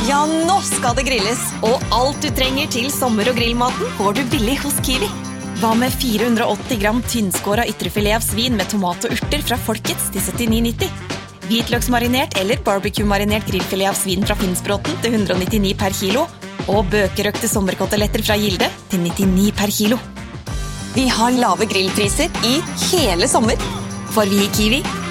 Ja, nå skal det grilles. Og alt du trenger til sommer- og grillmaten får du billig hos Kiwi. Hva med 480 gram tynnskåret ytrefilet av svin med tomat og urter fra Folkets til 79,90? Hvitløksmarinert eller barbecue-marinert grillfilet av svin fra Finnsbråten til 199 per kilo. Og bøkerøkte sommerkoteletter fra Gilde til 99 per kilo. Vi har lave grillpriser i hele sommer. For vi i Kiwi